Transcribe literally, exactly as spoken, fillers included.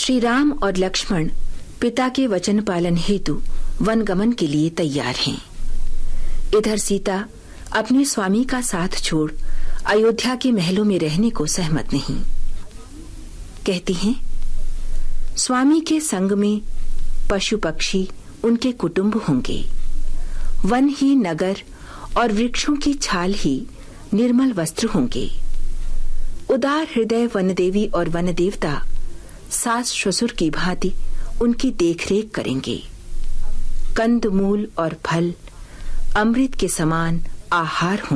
श्री राम और लक्ष्मण पिता के वचन पालन हेतु वनगमन के लिए तैयार हैं। इधर सीता अपने स्वामी का साथ छोड़ अयोध्या के महलों में रहने को सहमत नहीं। कहती हैं, स्वामी के संग में पशु पक्षी उनके कुटुंब होंगे, वन ही नगर और वृक्षों की छाल ही निर्मल वस्त्र होंगे। उदार हृदय वनदेवी और वनदेवता सास ससुर की भांति उनकी देखरेख करेंगे। कंद मूल और फल अमृत के समान आहार होंगे।